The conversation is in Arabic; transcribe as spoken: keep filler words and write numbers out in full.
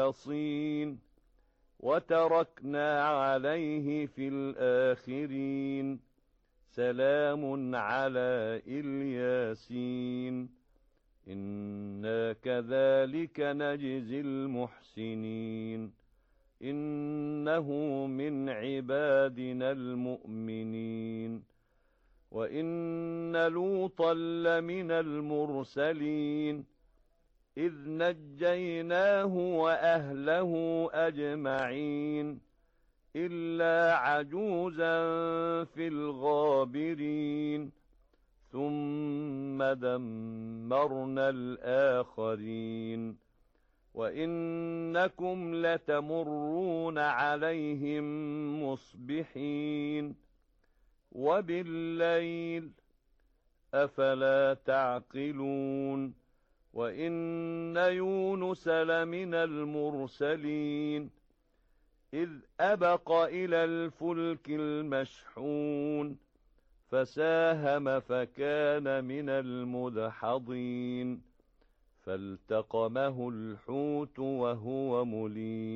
الياصين وتركنا عليه في الآخرين سلام على الياسين إنا كذلك نجزي المحسنين إنه من عبادنا المؤمنين وإن لوطا لمن المرسلين إذ نجيناه وأهله أجمعين إلا عجوزا في الغابرين ثم دمرنا الآخرين وإنكم لتمرون عليهم مصبحين وبالليل أفلا تعقلون وإن يونس لمن المرسلين إذ أبق إلى الفلك المشحون فساهم فكان من المدحضين فالتقمه الحوت وهو مليم